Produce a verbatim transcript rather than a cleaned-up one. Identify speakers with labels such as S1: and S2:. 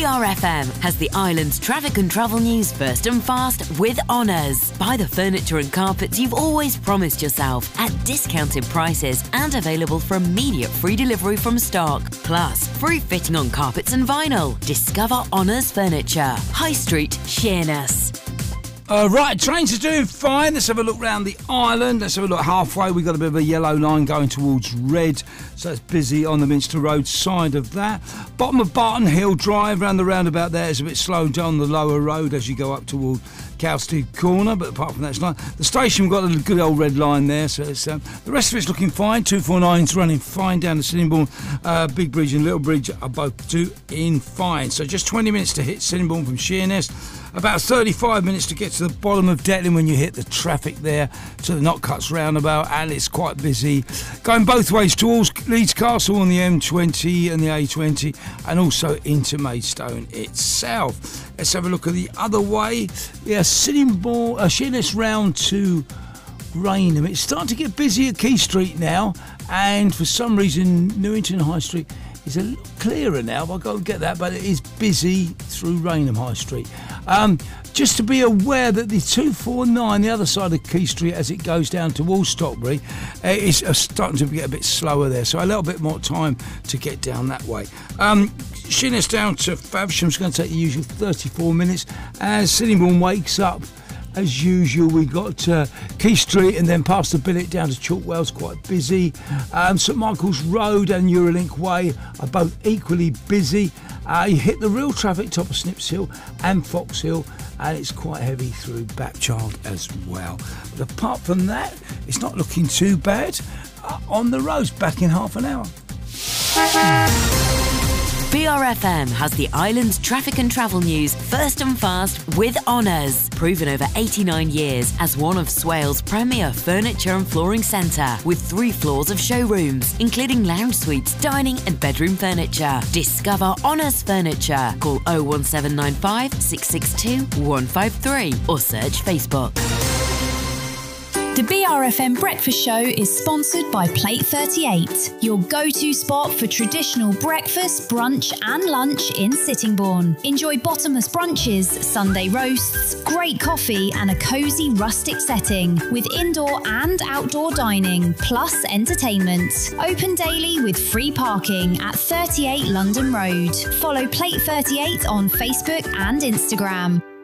S1: R F M has the island's traffic and travel news first and fast with Honours. Buy the furniture and carpets you've always promised yourself at discounted prices and available for immediate free delivery from stock. Plus, free fitting on carpets and vinyl. Discover Honours Furniture. High Street, Sheerness.
S2: Uh, right, trains are doing fine. Let's have a look round the island. Let's have a look halfway. We've got a bit of a yellow line going towards red, so it's busy on the Minster Road side of that. Bottom of Barton Hill Drive, round the roundabout there, is a bit slow down the lower road as you go up toward Cowstead Corner, but apart from that, it's fine. The station, we've got a good old red line there, so it's, um, the rest of it's looking fine. two forty-nine's running fine down the Sittingbourne. Uh, Big Bridge and Little Bridge are both doing fine. So just twenty minutes to hit Sittingbourne from Sheerness. About thirty-five minutes to get to the bottom of Detling when you hit the traffic there to the Knockcuts roundabout, and it's quite busy. Going both ways towards Leeds Castle on the M twenty and the A twenty, and also into Maidstone itself. Let's have a look at the other way. Yeah, Sittingbourne, uh, Sheerness round to Rainham. It's starting to get busy at Key Street now, and for some reason Newington High Street is a little clearer now. I've got to get that, but it is busy through Rainham High Street. Um, just to be aware that the two forty-nine, the other side of Key Street, as it goes down towards Stockbury, uh, is uh, starting to get a bit slower there, so a little bit more time to get down that way. Um, Sheerness down to Faversham's going to take the usual thirty-four minutes as Sittingbourne wakes up. As usual, we got uh, Key Street and then past the Billet down to Chalkwell's quite busy. Um, St Michael's Road and Eurolink Way are both equally busy. Uh, you hit the real traffic top of Snips Hill and Fox Hill, and it's quite heavy through Bapchild as well. But apart from that, it's not looking too bad. Uh, on the roads, back in half an hour.
S1: B R F M has the island's traffic and travel news first and fast with Honours. Proven over eighty-nine years as one of Swale's premier furniture and flooring centre, with three floors of showrooms, including lounge suites, dining and bedroom furniture. Discover Honours Furniture. Call oh one seven nine five, six six two, one five three or search Facebook.
S3: The B R F M Breakfast Show is sponsored by Plate thirty-eight, your go-to spot for traditional breakfast, brunch and lunch in Sittingbourne. Enjoy bottomless brunches, Sunday roasts, great coffee and a cosy rustic setting with indoor and outdoor dining, plus entertainment. Open daily with free parking at thirty-eight London Road. Follow Plate thirty-eight on Facebook and Instagram.